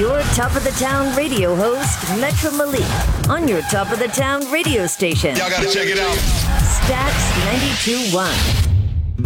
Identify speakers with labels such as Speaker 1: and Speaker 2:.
Speaker 1: your top of the town radio host, Metro Malik, on your top of the town radio station.
Speaker 2: Y'all gotta check it out.
Speaker 1: Stax 92.1.